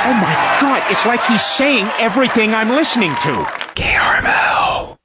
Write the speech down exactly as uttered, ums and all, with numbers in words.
Oh my God, it's like he's saying everything I'm listening to. K R M L.